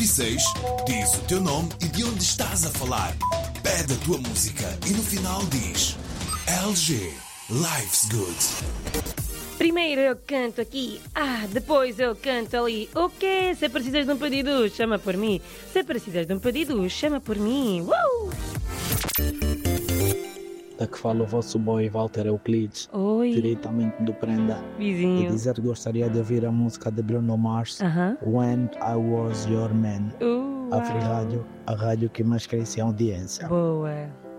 6, diz o teu nome e de onde estás a falar. Pede a tua música e no final diz LG, Life's Good. Primeiro eu canto aqui, depois eu canto ali. O quê? Se precisas de um pedido, chama por mim. Se precisas de um pedido, chama por mim. Da que fala o vosso boy Walter Euclides, Oi, diretamente do Prenda. E vizinho. dizer que gostaria de ouvir a música de Bruno Mars, When I Was Your Man. A Free Rádio, a rádio que mais cresce em audiência. Boa.